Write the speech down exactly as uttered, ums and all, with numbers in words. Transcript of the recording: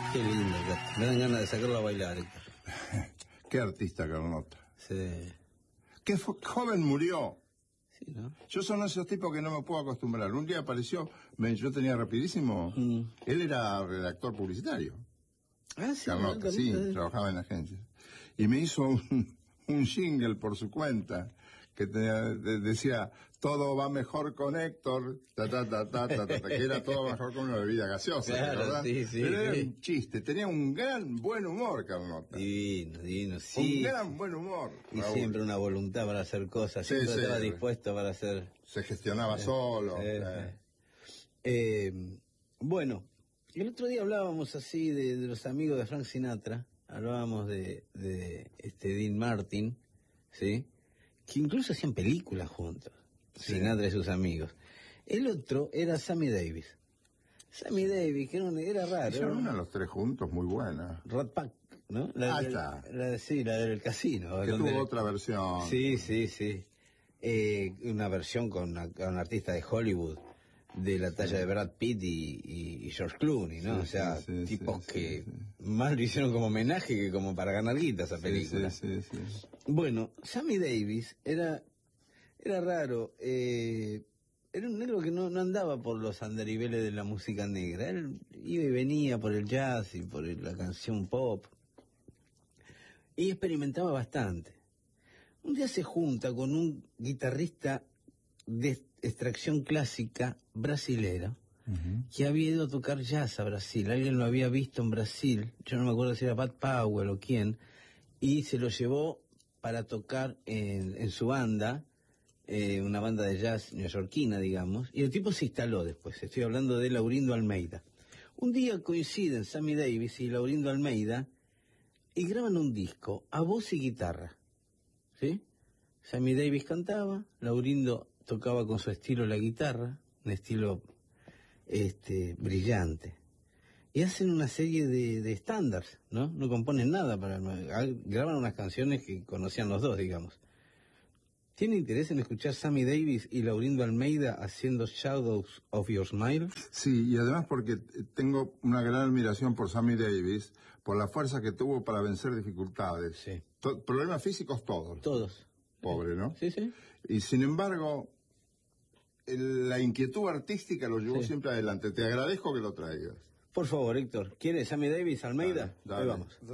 Qué lindo, me dan ganas de sacarlo a bailar, Héctor. Qué artista, Carlota. Sí. Qué joven murió. Sí, ¿no? Yo son esos tipos que no me puedo acostumbrar. Un día apareció, me, yo tenía rapidísimo, mm. él era redactor publicitario. Ah, sí. Carlota, no, sí, no, trabajaba en agencias. Y me hizo un, un jingle por su cuenta que tenía, de, decía, todo va mejor con Héctor, ta, ta, ta, ta, ta, ta, que era todo mejor con una bebida gaseosa, claro, ¿verdad? Sí, sí, Pero era sí. un chiste, tenía un gran buen humor, Carlota. Divino, divino, sí. Un gran buen humor. Y Raúl. siempre una voluntad para hacer cosas, sí, siempre sí, estaba dispuesto para hacer... Se gestionaba eh, solo. Eh, eh. Eh, bueno, el otro día hablábamos así de, de los amigos de Frank Sinatra, hablábamos de, de este Dean Martin, ¿sí? Que incluso hacían películas juntos, sí. Sinatra y sus amigos. El otro era Sammy Davis. Sammy Davis, que era, un, era raro. Hicieron una los tres juntos, muy buena. Rat Pack, ¿no? La, Ahí la, está. La, sí, la del casino. Que donde, tuvo otra versión. Sí, sí, sí. Eh, una versión con una, un artista de Hollywood de la talla sí. de Brad Pitt y, y, y George Clooney, ¿no? Sí, o sea, sí, sí, tipos sí, que sí, sí. más lo hicieron como homenaje que como para ganar guita esa película. Sí, sí, sí, sí. Bueno, Sammy Davis era era raro, eh, era un negro que no, no andaba por los andariveles de la música negra, él iba y venía por el jazz y por el, la canción pop, y experimentaba bastante. Un día se junta con un guitarrista de extracción clásica brasilera, uh-huh. que había ido a tocar jazz a Brasil. Alguien lo había visto en Brasil, yo no me acuerdo si era Bud Powell o quién, y se lo llevó para tocar en, en su banda, eh, una banda de jazz neoyorquina, digamos, y el tipo se instaló después. Estoy hablando de Laurindo Almeida. Un día coinciden Sammy Davis y Laurindo Almeida y graban un disco a voz y guitarra, ¿sí? Sammy Davis cantaba, Laurindo tocaba con su estilo la guitarra, un estilo este brillante. Y hacen una serie de, de estándares, ¿no? No componen nada, para graban unas canciones que conocían los dos, digamos. ¿Tiene interés en escuchar Sammy Davis y Laurindo Almeida haciendo Shadows of Your Smile? Sí, y además porque tengo una gran admiración por Sammy Davis, por la fuerza que tuvo para vencer dificultades. Sí. To- problemas físicos todos. Todos. Pobre, ¿no? Sí, sí. Y sin embargo, el, la inquietud artística lo llevó sí. siempre adelante. Te agradezco que lo traigas. Por favor, Héctor. ¿Quieres Sammy Davis, Almeida? Dale, dale. Ahí vamos.